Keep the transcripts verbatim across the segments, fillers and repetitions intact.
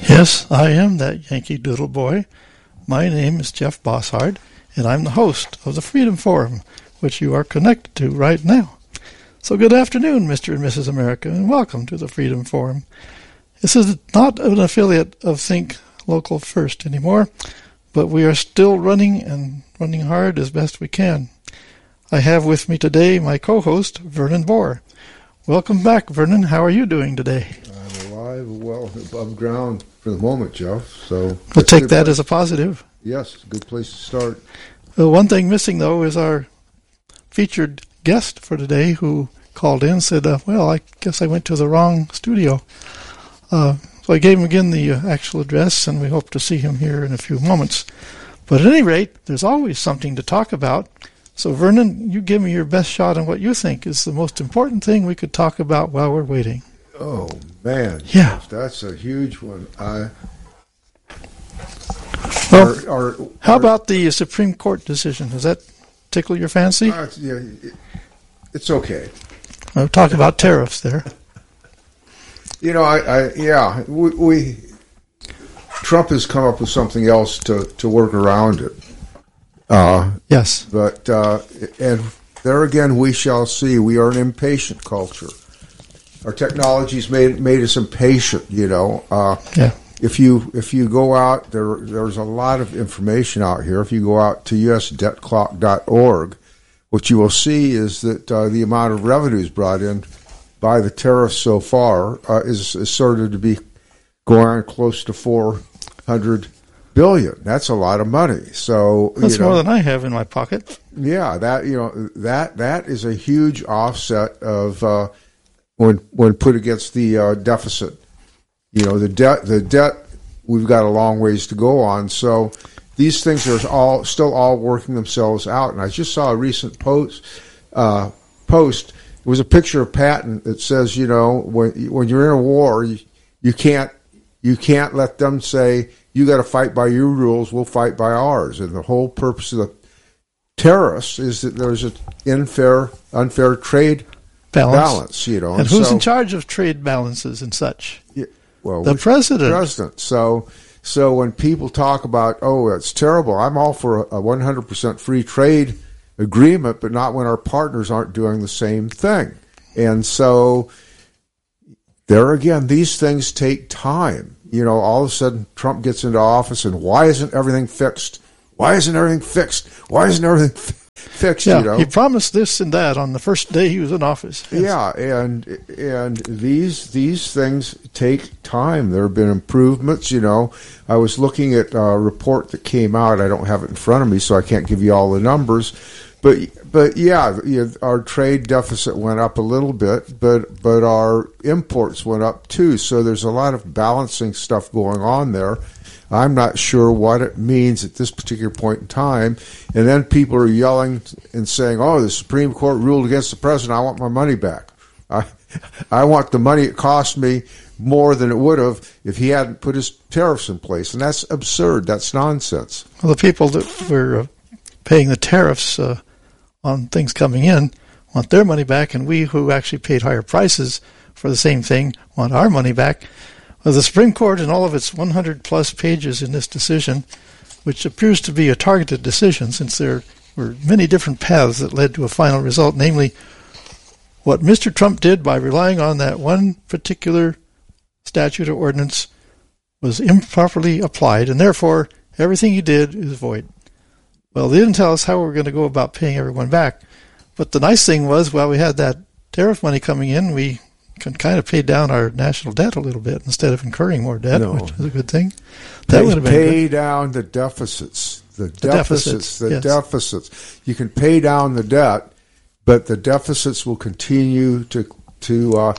Yes, I am that Yankee Doodle boy. My name is Jeff Bosshard, and I'm the host of the Freedom Forum, which you are connected to right now. So good afternoon, Mister and Missus America, and welcome to the Freedom Forum. This is not an affiliate of Think Local First anymore, but we are still running and running hard as best we can. I have with me today my co-host, Vernon Bohr. Welcome back, Vernon. How are you doing today? I'm alive, well above ground for the moment, Jeff. So we'll take that as a positive. Yes, good place to start. Well, one thing missing, though, is our featured guest for today who called in and said, uh, well, I guess I went to the wrong studio. Uh, so I gave him again the uh, actual address, and we hope to see him here in a few moments. But at any rate, there's always something to talk about. So, Vernon, you give me your best shot on what you think is the most important thing we could talk about while we're waiting. Oh, man. Yeah. That's a huge one. I, well, our, our, how our, about the Supreme Court decision? Does that tickle your fancy? Uh, yeah, it, it's okay. I'll talk about tariffs there. You know, I, I yeah, we, we Trump has come up with something else to, to work around it. Uh, yes. But, uh, and there again, we shall see. We are an impatient culture. Our technology's made made us impatient, you know. Uh, yeah. If you if you go out, there there's a lot of information out here. If you go out to U S debt clock dot org, what you will see is that uh, the amount of revenues brought in by the tariffs so far uh, is, is sorted to be going on close to four hundred billion. That's a lot of money. So that's you know, more than I have in my pocket. Yeah, that you know that that is a huge offset of uh, when when put against the uh, deficit. You know, the debt the debt we've got a long ways to go on. So these things are all still all working themselves out. And I just saw a recent post uh, post. It was a picture of Patton that says, you know, when when you're in a war, you, you can't you can't let them say you got to fight by your rules, we'll fight by ours. And the whole purpose of the tariffs is that there's an unfair unfair trade balance, balance you know. And, and who's so, in charge of trade balances and such? Yeah, well, the president. President. So so when people talk about, oh, it's terrible, I'm all for a one hundred percent free trade agreement, but not when our partners aren't doing the same thing. And so there again, these things take time. You know, all of a sudden Trump gets into office and why isn't everything fixed? Why isn't everything fixed? Why isn't everything f- fixed? Yeah, you know? He promised this and that on the first day he was in office. Yes. Yeah, and and these these things take time. There have been improvements, you know. I was looking at a report that came out. I don't have it in front of me, so I can't give you all the numbers. But but yeah, you know, our trade deficit went up a little bit, but but our imports went up too. So there's a lot of balancing stuff going on there. I'm not sure what it means at this particular point in time. And then people are yelling and saying, "Oh, the Supreme Court ruled against the president. I want my money back. I I want the money it cost me more than it would have if he hadn't put his tariffs in place." And that's absurd. That's nonsense. Well, the people that were uh, paying the tariffs uh, on things coming in want their money back, and we who actually paid higher prices for the same thing want our money back. Well, the Supreme Court, in all of its one hundred plus pages in this decision, which appears to be a targeted decision since there were many different paths that led to a final result, namely what Mister Trump did by relying on that one particular statute or ordinance was improperly applied, and therefore everything he did is void. Well, they didn't tell us how we were going to go about paying everyone back. But the nice thing was, while we had that tariff money coming in, we can kind of pay down our national debt a little bit instead of incurring more debt, no. which is a good thing. That pay, would have been pay good. down the deficits. The, the deficits. deficits. The yes. deficits. You can pay down the debt, but the deficits will continue to to uh,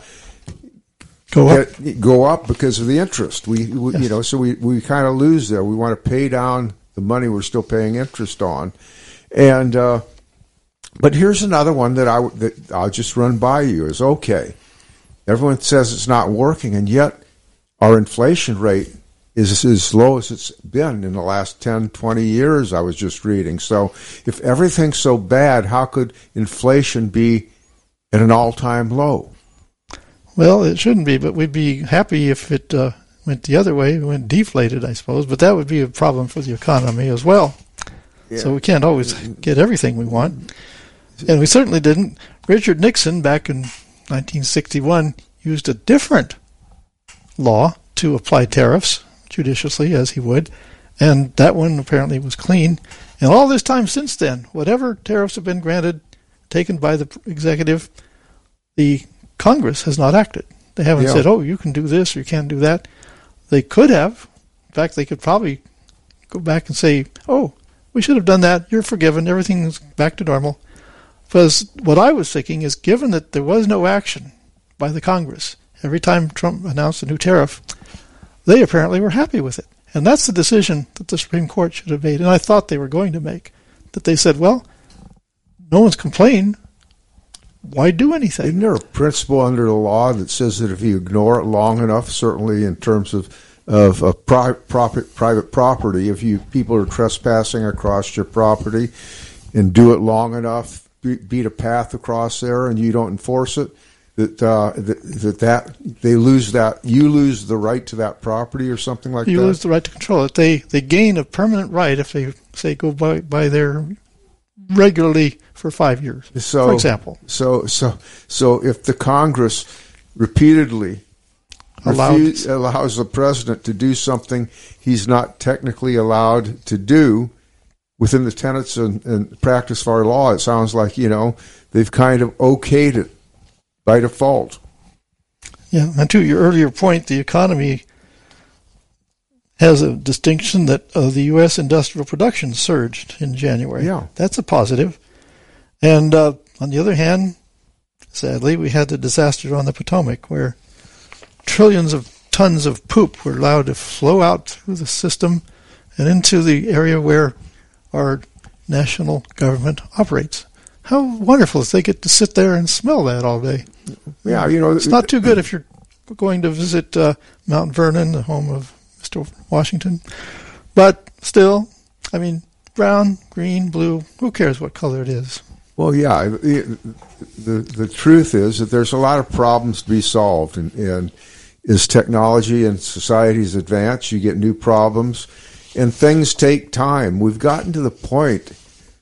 go up. Get, go up because of the interest. We, we yes. you know, so we, we kind of lose there. We want to pay down the money we're still paying interest on, and uh, but here's another one that I that I'll just run by you. Is okay. Everyone says it's not working, and yet our inflation rate is as low as it's been in the last ten, twenty years, I was just reading. So if everything's so bad, how could inflation be at an all-time low? Well, it shouldn't be, but we'd be happy if it uh, went the other way, went deflated, I suppose. But that would be a problem for the economy as well. Yeah. So we can't always get everything we want. And we certainly didn't. Richard Nixon, back in nineteen sixty-one, used a different law to apply tariffs judiciously, as he would. And that one apparently was clean. And all this time since then, whatever tariffs have been granted, taken by the executive, the Congress has not acted. They haven't yeah. said, oh, you can do this or you can't do that. They could have. In fact, they could probably go back and say, oh, we should have done that. You're forgiven. Everything's back to normal. Because what I was thinking is, given that there was no action by the Congress, every time Trump announced a new tariff, they apparently were happy with it. And that's the decision that the Supreme Court should have made, and I thought they were going to make. That they said, well, no one's complained. Why do anything? Isn't there a principle under the law that says that if you ignore it long enough, certainly in terms of of a pri- private private property, if you people are trespassing across your property and do it long enough, be, beat a path across there, and you don't enforce it, that uh, that, that that they lose that you lose the right to that property or something like you that. You lose the right to control it. They they gain a permanent right if they say go by by there regularly for five years, so, for example. So so so if the Congress repeatedly refuse, allows the president to do something he's not technically allowed to do within the tenets and, and practice of our law, it sounds like, you know, they've kind of okayed it by default. Yeah, and to your earlier point, the economy has a distinction that uh, the U S industrial production surged in January. Yeah. That's a positive. And uh, on the other hand, sadly, we had the disaster on the Potomac where trillions of tons of poop were allowed to flow out through the system and into the area where our national government operates. How wonderful is they get to sit there and smell that all day. Yeah, you know, it's not too good if you're going to visit uh, Mount Vernon, the home of Mister Washington. But still, I mean, brown, green, blue, who cares what color it is? Well, yeah, the, the the truth is that there's a lot of problems to be solved, and, and as technology and societies advance, you get new problems, and things take time. We've gotten to the point.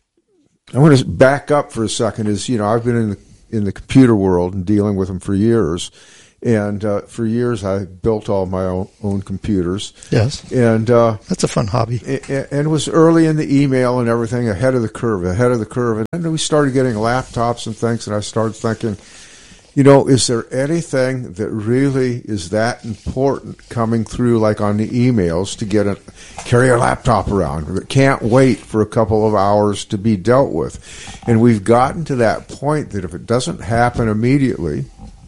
I want to back up for a second. Is you know I've been in the in the computer world and dealing with them for years, and uh, for years I built all my own, own computers. Yes, and uh, that's a fun hobby. And, and it was early in the email and everything, ahead of the curve, ahead of the curve. And then we started getting laptops and things, and I started thinking, you know, is there anything that really is that important coming through, like on the emails, to get a carry a laptop around that can't wait for a couple of hours to be dealt with? And we've gotten to that point that if it doesn't happen immediately,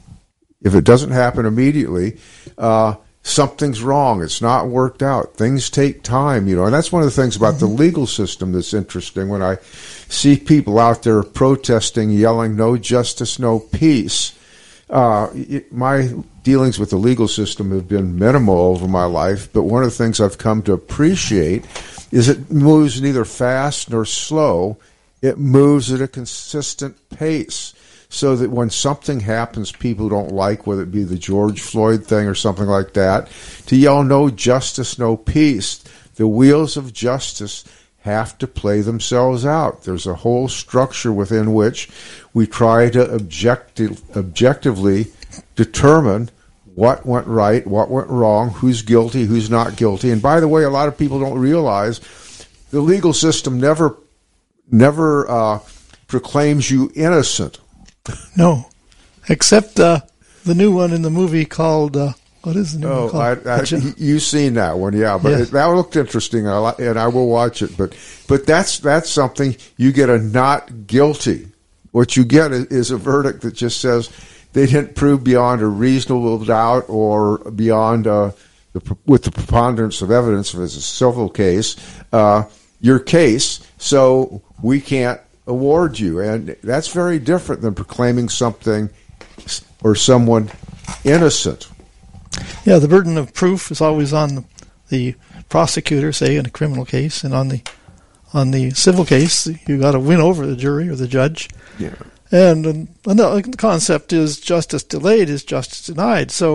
if it doesn't happen immediately, uh, something's wrong. It's not worked out. Things take time, you know. And that's one of the things about mm-hmm. the legal system that's interesting. When I see people out there protesting, yelling, "No justice, no peace," uh, it, my dealings with the legal system have been minimal over my life. But one of the things I've come to appreciate is it moves neither fast nor slow. It moves at a consistent pace, so that when something happens people don't like, whether it be the George Floyd thing or something like that, to yell, "No justice, no peace." The wheels of justice have to play themselves out. There's a whole structure within which we try to objective, objectively determine what went right, what went wrong, who's guilty, who's not guilty. And by the way, a lot of people don't realize the legal system never, never uh, proclaims you innocent. No, except uh, the new one in the movie called, uh, what is the new oh, one called? I, I, you've seen that one, yeah, but yes. it, that looked interesting, and I will watch it. But but that's that's something, you get a not guilty. What you get is a verdict that just says they didn't prove beyond a reasonable doubt or beyond, uh, the, with the preponderance of evidence, if it's a civil case, uh, your case, so we can't award you. And that's very different than proclaiming something or someone innocent. Yeah, the burden of proof is always on the, the prosecutor, say in a criminal case, and on the on the civil case, you got to win over the jury or the judge. Yeah. And um, another concept is justice delayed is justice denied. So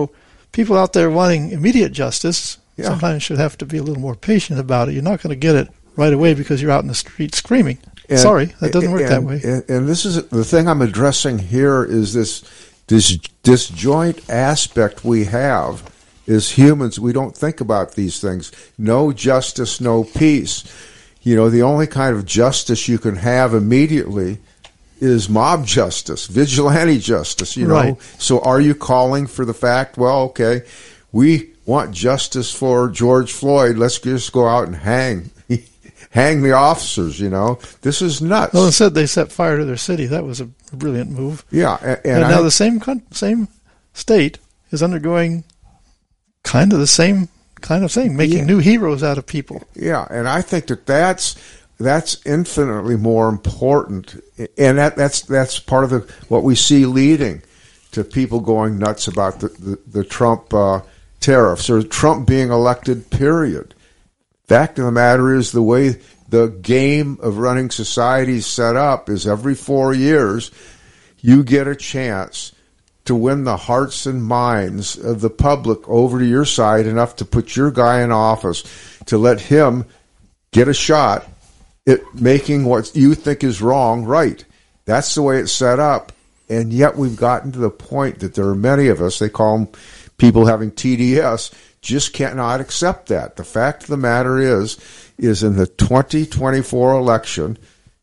people out there wanting immediate justice Yeah. sometimes should have to be a little more patient about it. You're not going to get it right away because you're out in the street screaming. And, Sorry, that doesn't work and, that way. And, and this is the thing I'm addressing here is this this disjoint aspect we have as humans. We don't think about these things. No justice, no peace. You know, the only kind of justice you can have immediately is mob justice, vigilante justice, you know. Right. So are you calling for the fact, well, okay, we want justice for George Floyd, let's just go out and hang hang the officers, you know? This is nuts. Well, instead they set fire to their city. That was a brilliant move. Yeah, and, And, and now I, the same con- same state is undergoing kind of the same kind of thing, making Yeah. new heroes out of people. yeah, and I think that that's that's infinitely more important, and that that's that's part of the what we see leading to people going nuts about the the, the Trump uh, tariffs or Trump being elected. Period. Fact of the matter is, the way the game of running society is set up is every four years you get a chance to win the hearts and minds of the public over to your side enough to put your guy in office, to let him get a shot at making what you think is wrong right. That's the way it's set up. And yet we've gotten to the point that there are many of us, they call them people having T D S, just cannot accept that. The fact of the matter is, is in the twenty twenty-four election,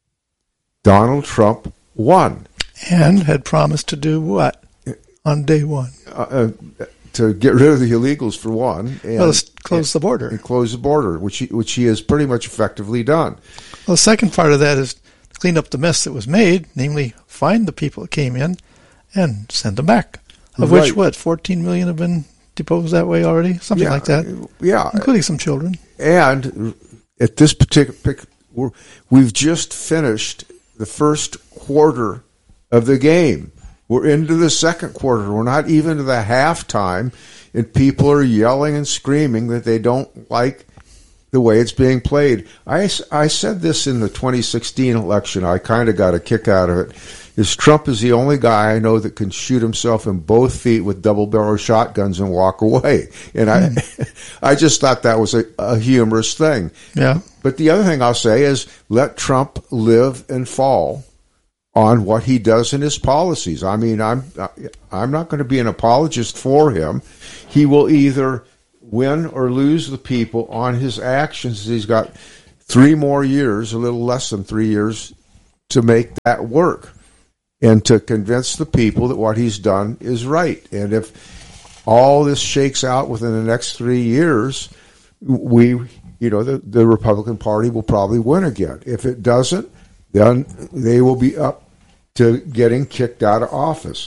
Donald Trump won. And had promised to do what on day one? Uh, uh, to get rid of the illegals, for one. And, Well, let's close the border. And close the border, which he, which he has pretty much effectively done. Well, the second part of that is to clean up the mess that was made, namely find the people that came in and send them back. Of Right. which, what, fourteen million have been deposed that way already? Something Yeah, like that. Yeah. Including some children. And at this particular, we're, we've just finished the first quarter of the game. We're into the second quarter. We're not even to the halftime, and people are yelling and screaming that they don't like the way it's being played. I, I said this in the twenty sixteen election. I kind of got a kick out of it. Is Trump is the only guy I know that can shoot himself in both feet with double-barrel shotguns and walk away. And I, mm. I just thought that was a, a humorous thing. Yeah. But the other thing I'll say is let Trump live and fall on what he does in his policies. I mean, I'm I'm not going to be an apologist for him. He will either win or lose the people on his actions. He's got three more years, a little less than three years, to make that work and to convince the people that what he's done is right. And if all this shakes out within the next three years, we, you know, the, the Republican Party will probably win again. If it doesn't, then they will be up to getting kicked out of office.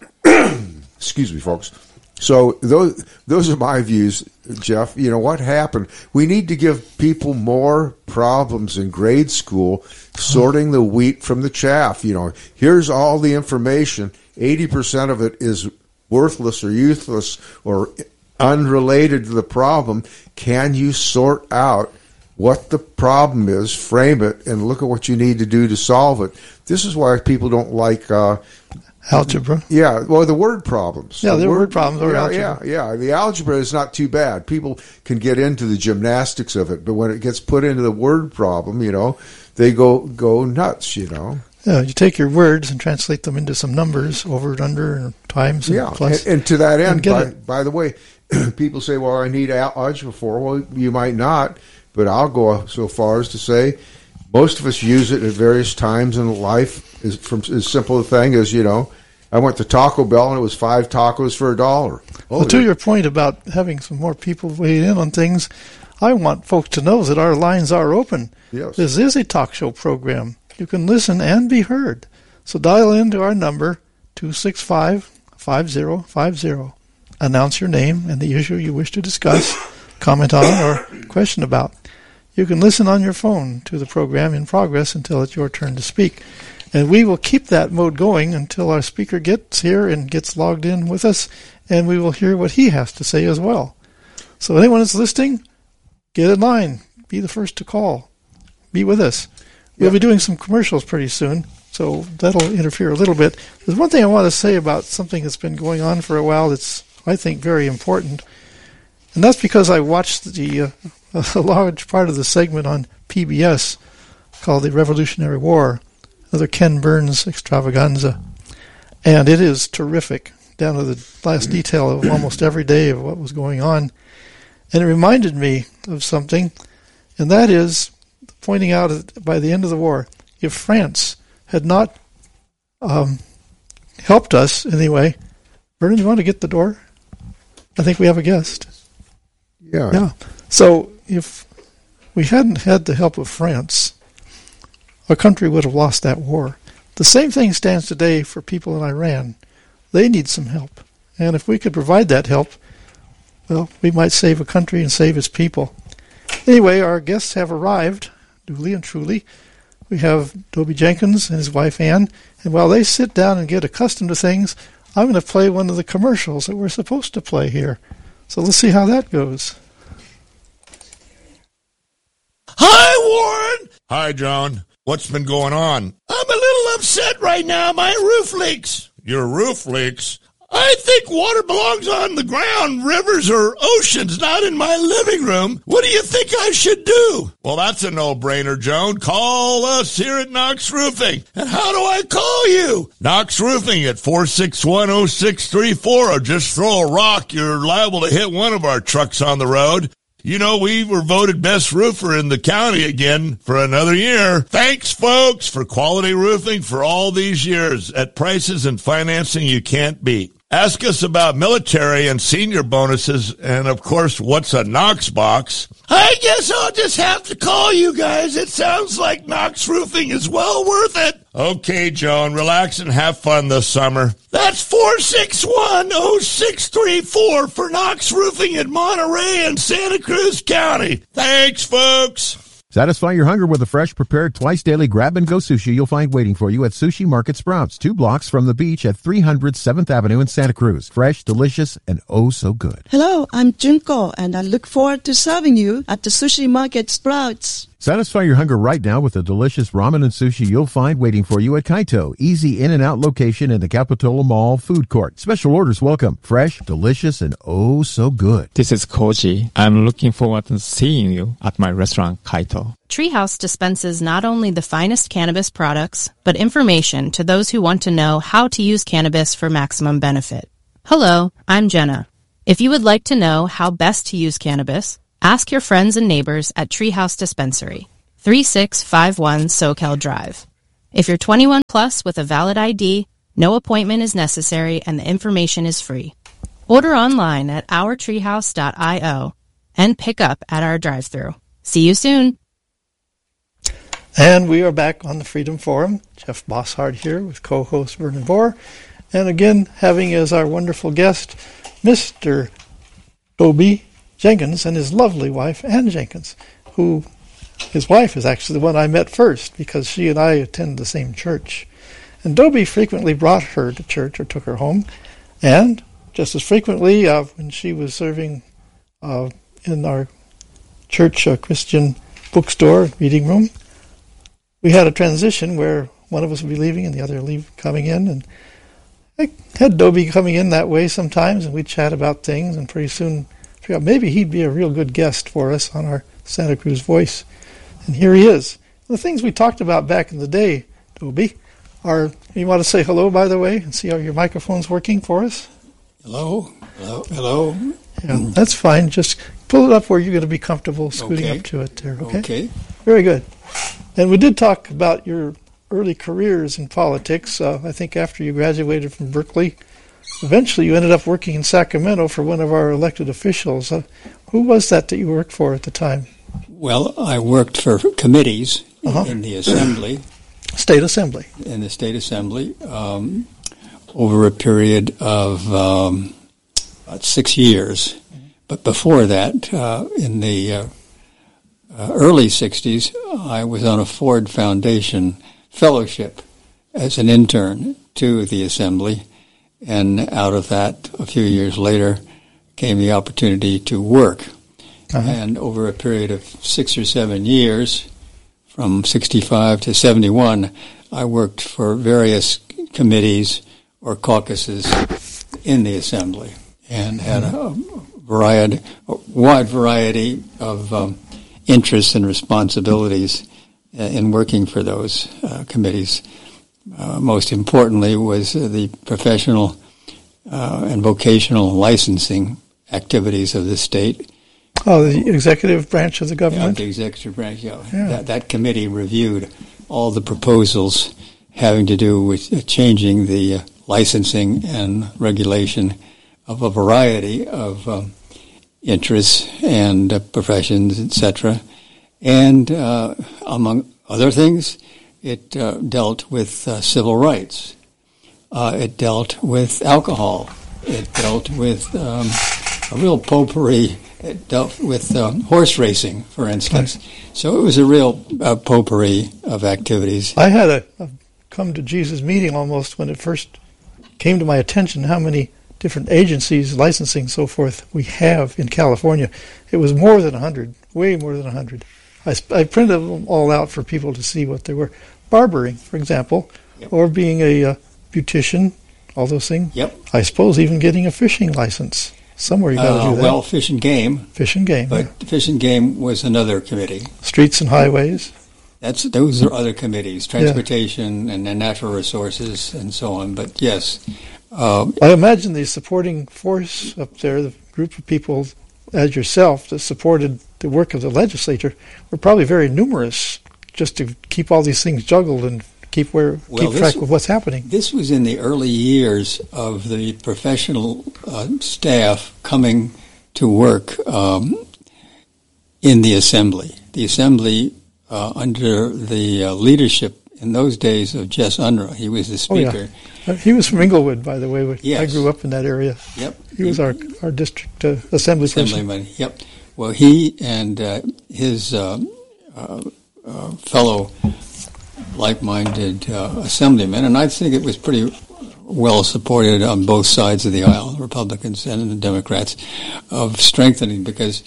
Excuse me, folks. So those those are my views, Jeff. You know, what happened? We need to give people more problems in grade school, sorting the wheat from the chaff. You know, here's all the information. eighty percent of it is worthless or useless or unrelated to the problem. Can you sort out what the problem is, frame it, and look at what you need to do to solve it? This is why people don't like uh, algebra. Yeah, well, the word problems. Yeah, the there word, are word problems. Or yeah, algebra. yeah, yeah. The algebra is not too bad. People can get into the gymnastics of it, but when it gets put into the word problem, you know, they go go nuts. You know. Yeah, you take your words and translate them into some numbers, over and under, and times and Yeah, plus. and, and to that end, by, it. by the way, people say, "Well, I need al- algebra for." Well, you might not, but I'll go so far as to say most of us use it at various times in life. Is from as simple a thing as, you know, I went to Taco Bell and it was five tacos for a dollar. Oh, well, to your point about having some more people weigh in on things, I want folks to know that our lines are open. Yes. This is a talk show program. You can listen and be heard. So dial into our number, two six five, five zero five zero. Announce your name and the issue you wish to discuss, comment on, or question about. You can listen on your phone to the program in progress until it's your turn to speak. And we will keep that mode going until our speaker gets here and gets logged in with us, and we will hear what he has to say as well. So anyone that's listening, get in line. Be the first to call. Be with us. We'll Yeah. be doing some commercials pretty soon, so that'll interfere a little bit. There's one thing I want to say about something that's been going on for a while that's I think, very important. And that's because I watched the uh, a large part of the segment on P B S called The Revolutionary War, another Ken Burns extravaganza. And it is terrific, down to the last detail of almost every day of what was going on. And it reminded me of something, and that is pointing out that by the end of the war, if France had not um, helped us anyway. Vernon, you want to get the door? I think we have a guest. Yeah. Yeah. So if we hadn't had the help of France, our country would have lost that war. The same thing stands today for people in Iran. They need some help. And if we could provide that help, well, we might save a country and save its people. Anyway, our guests have arrived, duly and truly. We have Dobie Jenkins and his wife Ann, and while they sit down and get accustomed to things, I'm going to play one of the commercials that we're supposed to play here. So let's see how that goes. Hi, Warren. Hi, John. What's been going on? I'm a little upset right now. My roof leaks. Your roof leaks? I think water belongs on the ground, rivers or oceans, not in my living room. What do you think I should do? Well, that's a no-brainer, Joan. Call us here at Knox Roofing. And how do I call you? Knox Roofing at four six one, oh six three four, or just throw a rock. You're liable to hit one of our trucks on the road. You know, we were voted best roofer in the county again for another year. Thanks, folks, for quality roofing for all these years at prices and financing you can't beat. Ask us about military and senior bonuses, and, of course, what's a Knox box? I guess I'll just have to call you guys. It sounds like Knox Roofing is well worth it. Okay, Joan, relax and have fun this summer. That's four six one, oh six three four for Knox Roofing in Monterey and Santa Cruz County. Thanks, folks. Satisfy your hunger with a fresh, prepared, twice-daily grab-and-go sushi you'll find waiting for you at Sushi Market Sprouts, two blocks from the beach at three hundred seventh Avenue in Santa Cruz. Fresh, delicious, and oh so good. Hello, I'm Junko, and I look forward to serving you at the Sushi Market Sprouts. Satisfy your hunger right now with the delicious ramen and sushi you'll find waiting for you at Kaito. Easy in and out location in the Capitola Mall food court. Special orders welcome. Fresh, delicious, and oh so good. This is Koji. I'm looking forward to seeing you at my restaurant, Kaito. Treehouse dispenses not only the finest cannabis products, but information to those who want to know how to use cannabis for maximum benefit. Hello, I'm Jenna. If you would like to know how best to use cannabis, ask your friends and neighbors at Treehouse Dispensary, thirty-six fifty-one Soquel Drive. If you're twenty-one plus with a valid I D, no appointment is necessary and the information is free. Order online at our treehouse dot io and pick up at our drive-thru. See you soon. And we are back on the Freedom Forum. Jeff Bosshard here with co-host Vernon Bohr. And again, having as our wonderful guest, Mister Dobie Jenkins and his lovely wife, Ann Jenkins, who his wife is actually the one I met first because she and I attend the same church. And Dobie frequently brought her to church or took her home. And just as frequently, uh, when she was serving uh, in our church uh, Christian bookstore reading room, we had a transition where one of us would be leaving and the other leave coming in. And I had Dobie coming in that way sometimes, and we'd chat about things, and pretty soon maybe he'd be a real good guest for us on our Santa Cruz Voice. And here he is. The things we talked about back in the day, Dobie, are, you want to say hello, by the way, and see how your microphone's working for us? Hello? Hello? Hello? Yeah, that's fine. Just pull it up where you're going to be comfortable scooting Okay. up to it there, okay? Okay. Very good. And we did talk about your early careers in politics. Uh, I think after you graduated from Berkeley, eventually you ended up working in Sacramento for one of our elected officials. Uh, who was that that you worked for at the time? Well, I worked for committees Uh-huh. in the Assembly, State Assembly. in the State Assembly, um, over a period of um, about six years. But before that, uh, in the uh, uh, early sixties, I was on a Ford Foundation fellowship as an intern to the Assembly. And out of that, a few years later, came the opportunity to work. Uh-huh. And over a period of six or seven years, from sixty-five to seventy-one, I worked for various committees or caucuses in the Assembly. and had a variety, a wide variety of um, interests and responsibilities uh, in working for those uh, committees. Uh, most importantly was uh, the professional uh, and vocational licensing activities of the state. Oh, the executive branch of the Yeah, government? the executive branch, yeah. Yeah. That, that committee reviewed all the proposals having to do with uh, changing the uh, licensing and regulation of a variety of um, interests and uh, professions, et cetera. And uh, among other things, it uh, dealt with uh, civil rights. Uh, it dealt with alcohol. It dealt with um, a real potpourri. It dealt with um, horse racing, for instance. Right. So it was a real uh, potpourri of activities. I had a, a come to Jesus meeting almost when it first came to my attention how many different agencies, licensing, so forth, we have in California. It was more than a hundred, way more than a hundred. I, I printed them all out for people to see what they were. Barbering, for example, Yep. or being a uh, beautician, all those things. Yep. I suppose even getting a fishing license. Somewhere you got to Uh, do that. well, Fish and Game, Fish and game. but Fish and Game was another committee. Streets and highways. That's those are other committees, transportation and then natural resources and so on. But yes, uh, I imagine the supporting force up there, the group of people as yourself that supported the work of the legislature, were probably very numerous just to keep all these things juggled and keep where Well, keep this- track of what's happening. this was in the early years of the professional uh, staff coming to work um, in the assembly. The assembly, uh, under the uh, leadership in those days of Jess Unruh, he was the Oh, yeah. speaker. Uh, He was from Inglewood, by the way. I Yes. grew up in that area. Yep, He was our our district uh, assembly person. Assemblyman. Yep. Well, he and uh, his uh, uh, uh, fellow like-minded uh, assemblymen, and I think it was pretty well supported on both sides of the aisle, Republicans and the Democrats, of strengthening, because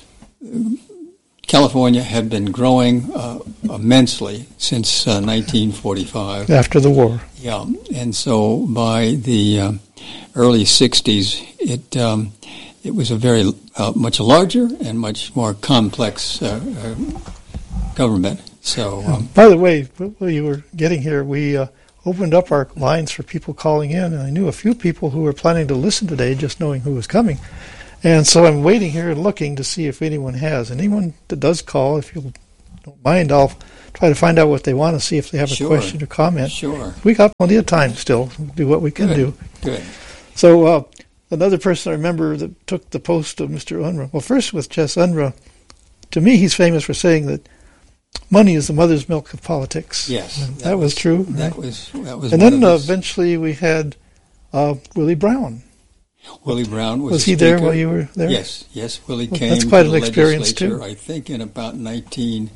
California had been growing uh, immensely since uh, nineteen forty-five. After the war. Yeah, and so by the uh, early sixties, it um, it was a very uh, much larger and much more complex uh, uh, government. So, um, By the way, while you were getting here, we uh, opened up our lines for people calling in, and I knew a few people who were planning to listen today, just knowing who was coming. And so I'm waiting here and looking to see if anyone has. Anyone that does call, if you don't mind, I'll try to find out what they want to see if they have a Sure. question or comment. sure, We got plenty of time still. We'll do what we can Good. do. good. So uh, another person I remember that took the post of Mister Unruh. Well, first with Jess Unruh, to me he's famous for saying that money is the mother's milk of politics. Yes, And that, was, true. That right? was that was. And one then of uh, his- eventually we had uh, Willie Brown. Willie Brown was. Was the he there speaker. while you were there? Yes, yes. Willie Well, came. that's quite to an the experience, legislature, too. I think in about nineteen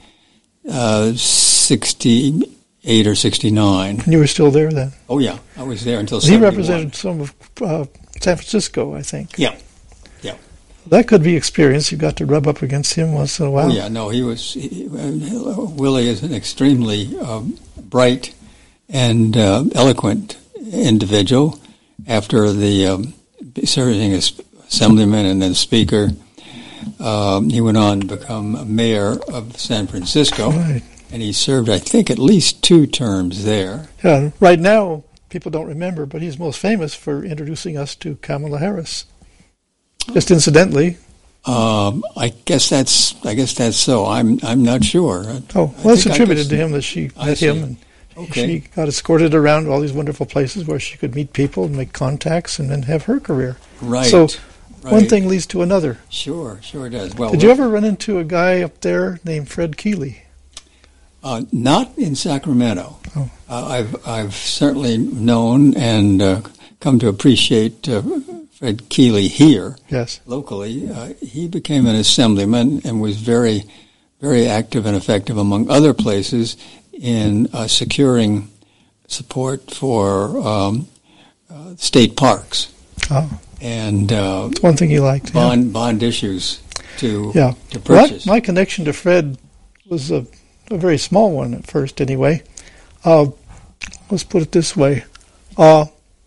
sixty-eight or sixty-nine. And you were still there then. Oh yeah, I was there until. He seventy-one. represented some of uh, San Francisco, I think. Yeah, yeah. That could be experience. You got to rub up against him once in a while. Oh yeah, no, he was. He, uh, Willie is an extremely um, bright and uh, eloquent individual. After the um, serving as assemblyman and then speaker, um, he went on to become mayor of San Francisco, Right. and he served, I think, at least two terms there. Yeah, right now, people don't remember, but he's most famous for introducing us to Kamala Harris. Just incidentally. Um, I guess that's. I guess that's so. I'm. I'm not sure. Oh, I well, it's think I attributed could- to him that she I met see. him, and Okay. she got escorted around all these wonderful places where she could meet people and make contacts and then have her career. Right. So right. one thing leads to another. Sure. Sure does. Well, Did you ever run into a guy up there named Fred Keeley? Uh, not in Sacramento. Oh. Uh, I've I've certainly known and uh, come to appreciate uh, Fred Keeley here Yes. locally. Uh, he became an assemblyman and was very, very active and effective, among other places, in uh, securing support for um, uh, state parks Oh, and uh, it's one thing he liked. yeah. bond bond issues to Yeah. to Well, purchase. my connection to Fred was a, a very small one at first, anyway. Uh, let's put it this way. Uh,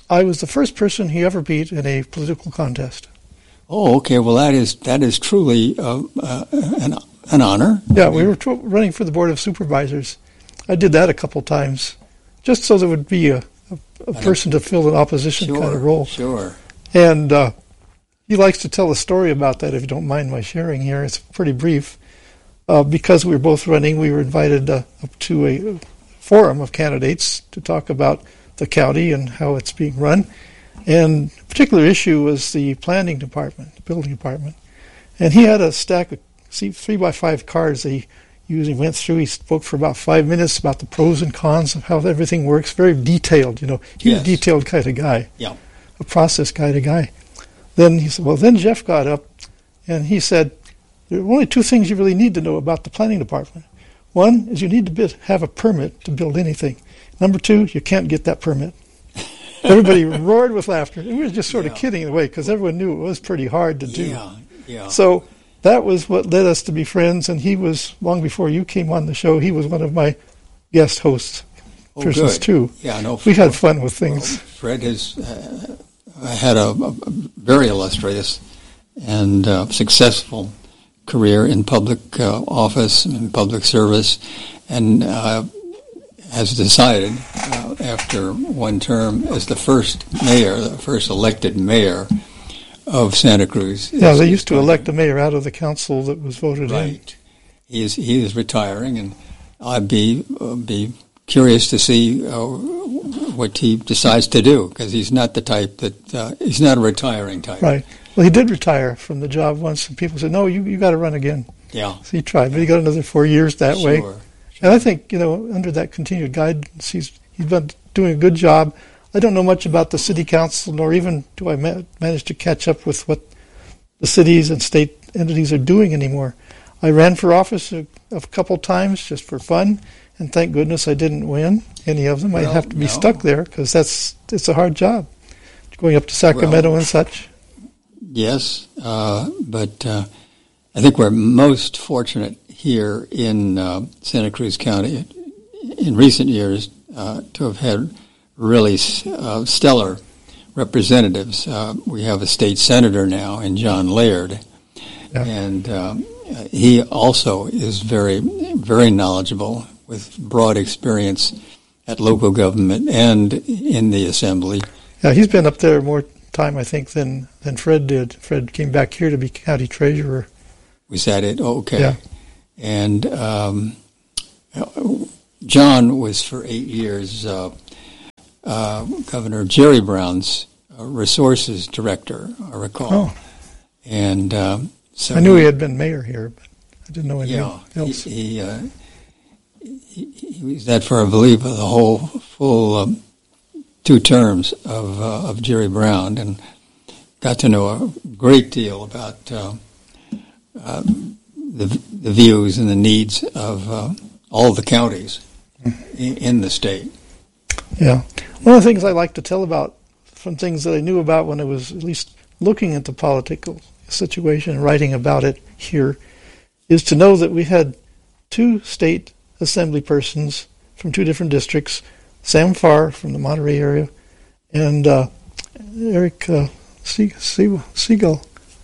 I was the first person he ever beat in a political contest. Oh, okay. Well, that is that is truly uh, uh, an an honor. Yeah, we were tr- running for the Board of Supervisors. I did that a couple times, just so there would be a, a, a person to fill an opposition sure, kind of role. Sure. And uh, he likes to tell a story about that, if you don't mind my sharing here. It's pretty brief. Uh, because we were both running, we were invited uh, up to a forum of candidates to talk about the county and how it's being run. And a particular issue was the planning department, the building department. And he had a stack of see, three by five cards that he usually went through. He spoke for about five minutes about the pros and cons of how everything works. Very detailed, you know. He's Yes. a detailed kind of guy, Yeah. a process kind of guy. Then he said, well, then Jeff got up and he said, there are only two things you really need to know about the planning department. One is you need to bid, have a permit to build anything. Number two, you can't get that permit. Everybody roared with laughter. And we were just sort Yeah. of kidding in a way because everyone knew it was pretty hard to do. Yeah. Yeah. So that was what led us to be friends, and he was, long before you came on the show, he was one of my guest hosts Oh, persons good. too. Yeah. No. We had fun with things. Well, Fred has uh, had a, a very illustrious and uh, successful career in public uh, office and public service, and uh, has decided uh, after one term as the first mayor, the first elected mayor of Santa Cruz. Yeah, they used to elect a mayor out of the council that was voted in. Right. He is he is retiring, and I'd be uh, be curious to see uh, what he decides to do, because he's not the type that uh, he's not a retiring type. Right. Well, he did retire from the job once, and people said, "No, you you got to run again." Yeah. So he tried, but he got another four years that way. Sure. And I think, you know, under that continued guidance, he's he's been doing a good job. I don't know much about the city council, nor even do I ma- manage to catch up with what the cities and state entities are doing anymore. I ran for office a, a couple times just for fun, and thank goodness I didn't win any of them. I'd Well, have to be no. stuck there because that's it's a hard job, going up to Sacramento Well, and such. Yes, uh, but uh, I think we're most fortunate here in uh, Santa Cruz County in recent years uh, to have had really uh, stellar representatives. Uh, we have a state senator now in John Laird, Yeah. and um, he also is very, very knowledgeable with broad experience at local government and in the assembly. Yeah, he's been up there more time, I think, than, than Fred did. Fred came back here to be county treasurer. Was that it? Oh, okay. Yeah. And um, John was for eight years uh, uh, Governor Jerry Brown's uh, resources director, I recall. Oh. And um, so I knew he had been mayor here, but I didn't know anything yeah, else. he he, uh, he he was that for, I believe, the whole full um, two terms of uh, of Jerry Brown, and got to know a great deal about uh, uh, the the views and the needs of uh, all the counties in, in the state. Yeah. One of the things I like to tell about, from things that I knew about when I was at least looking at the political situation and writing about it here, is to know that we had two state assembly persons from two different districts, Sam Farr from the Monterey area, and uh, Eric uh, Se- Se- Siegel.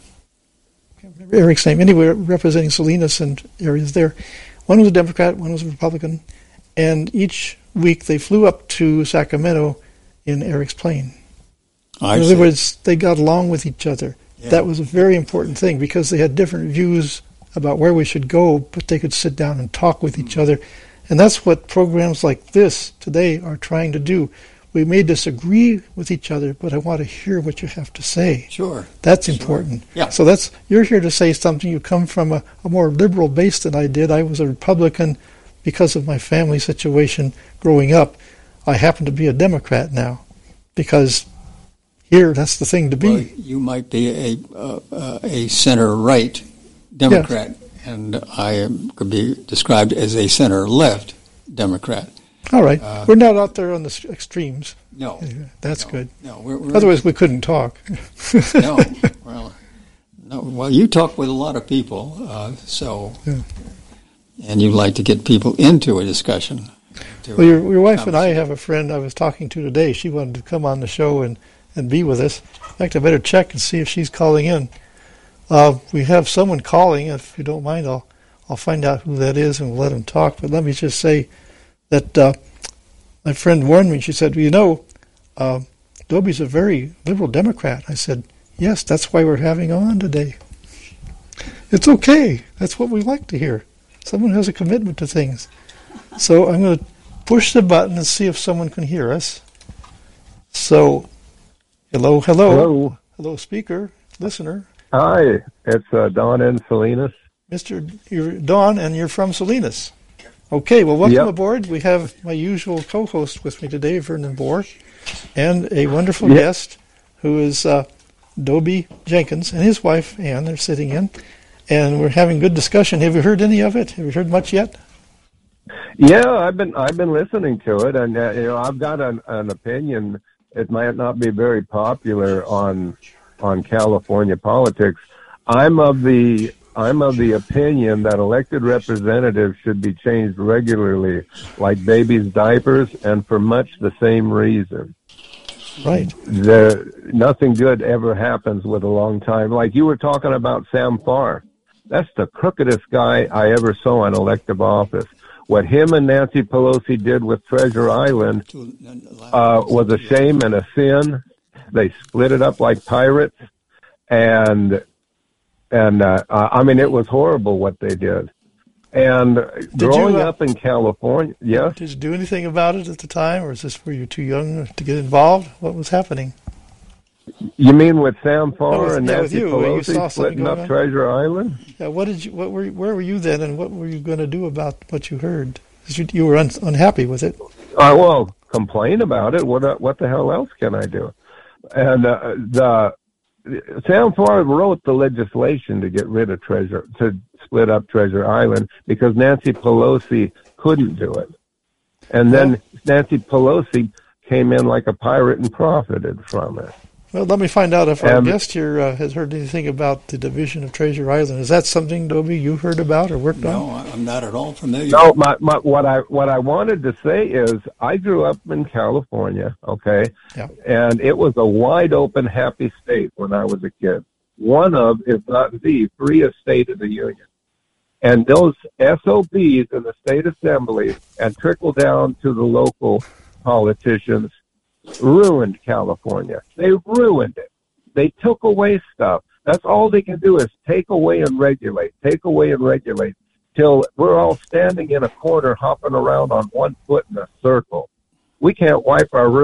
I can't remember Eric's name. Anyway, representing Salinas and areas there. One was a Democrat, one was a Republican, and each week they flew up to Sacramento in Eric's plane. I In see. other words, they got along with each other. Yeah. That was a very important thing because they had different views about where we should go, but they could sit down and talk with each other. And that's what programs like this today are trying to do. We may disagree with each other, but I want to hear what you have to say. Sure. That's Sure. important. Yeah. So that's you're here to say something. You come from a, a more liberal base than I did. I was a Republican because of my family situation growing up. I happen to be a Democrat now because here that's the thing to be. Well, you might be a uh, uh, a center right Democrat, and I am, could be described as a center left Democrat. All right. Uh, We're not out there on the s- extremes. No, That's no, good. No, we're, we're Otherwise, we couldn't talk. no. Well, no. Well, you talk with a lot of people, uh, so Yeah. and you like to get people into a discussion. Well, your, your wife and I have a friend I was talking to today. She wanted to come on the show and, and be with us. In fact, I better check and see if she's calling in. Uh, we have someone calling. If you don't mind, I'll I'll find out who that is and we'll let him talk. But let me just say that uh, my friend warned me. She said, well, you know, uh, Dobie's a very liberal Democrat. I said, yes, that's why we're having on today. It's okay. That's what we like to hear. Someone who has a commitment to things. So I'm going to push the button and see if someone can hear us. So, hello, hello. Hello. Hello, speaker, listener. Hi, it's uh, Don in Salinas. Mister You're Don, and you're from Salinas. Okay, well, welcome Yep. aboard. We have my usual co-host with me today, Vernon Bohr, and a wonderful Yep. guest who is uh, Dobie Jenkins and his wife, Ann. They're sitting in, and we're having good discussion. Have you heard any of it? Have you heard much yet? Yeah, I've been I've been listening to it, and uh, you know I've got an, an opinion. It might not be very popular on on California politics. I'm of the I'm of the opinion that elected representatives should be changed regularly, like babies' diapers, and for much the same reason. Right. There, nothing good ever happens with a long time. Like you were talking about Sam Farr. That's the crookedest guy I ever saw in elective office. What him and Nancy Pelosi did with Treasure Island uh, was a shame and a sin. They split it up like pirates, and and uh, I mean it was horrible what they did. And growing you, uh, up in California, yes. Did you do anything about it at the time, or is this were you too young to get involved? What was happening? You mean with Sam Farr with- and yeah, with Nancy you, where you saw Pelosi something splitting going up on? Treasure Island? Yeah. What did you? What were? You, where were you then, and what were you going to do about what you heard? 'Cause You, you were un, unhappy with it. Uh, well, complain about it. What uh, what the hell else can I do? And uh, the Sam Farr wrote the legislation to get rid of Treasure, to split up Treasure Island, because Nancy Pelosi couldn't do it. And then Nancy Pelosi came in like a pirate and profited from it. Well, let me find out if our Um, guest here uh, has heard anything about the division of Treasure Island. Is that something, Dobie, you heard about or worked No, on? I'm not at all familiar. No, my, my, what I what I wanted to say is I grew up in California, okay, Yeah. and it was a wide open, happy state when I was a kid. One of, if not the freest state of the union. And those S O Bs in the state assembly and trickle down to the local politicians ruined California. They ruined it. They took away stuff. That's all they can do is take away and regulate, take away and regulate, till we're all standing in a corner hopping around on one foot in a circle. We can't wipe our